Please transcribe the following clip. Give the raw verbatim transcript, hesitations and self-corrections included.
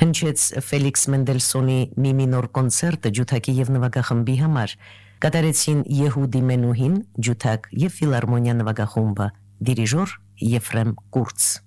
հնչեց Ֆելիքս Մենդելսոնի մի մինոր կոնցերտը ջութակի եւ նվագախմբի համար, կատարեցին Եհուդի Մենուհին, ջութակ եւ ֆիլարմոնիա նվագախումբը, դիրիժոր Եֆրեմ Կուրց։